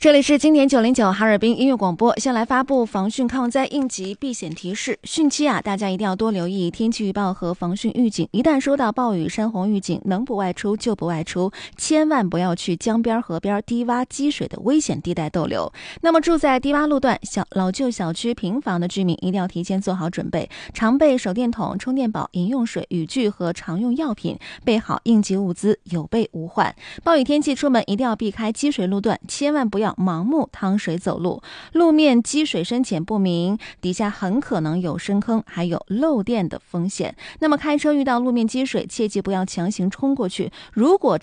这里是经典909哈尔滨音乐广播，先来发布防汛抗灾应急避险提示。汛期大家一定要多留意天气预报和防汛预警。一旦收到暴雨、山洪预警，能不外出就不外出，千万不要去江边、河边、低洼积水的危险地带逗留。那么住在低洼路段、老旧小区、平房的居民，一定要提前做好准备，常备手电筒、充电宝、饮用水、雨具和常用药品，备好应急物资，有备无患。暴雨天气出门一定要避开积水路段，千万不要盲目趟水走路，路面积水深浅不明，底下很可能有深坑，还有漏电的风险。那么开车遇到路面积水，切记不要强行冲过去，如果